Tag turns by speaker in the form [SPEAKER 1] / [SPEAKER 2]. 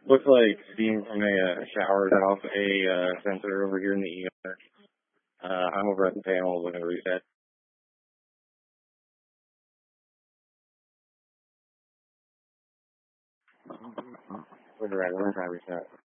[SPEAKER 1] Looks like steam from a shower is off a sensor over here in the ER. I'm over at the panel looking to reset. We're going to try to reset.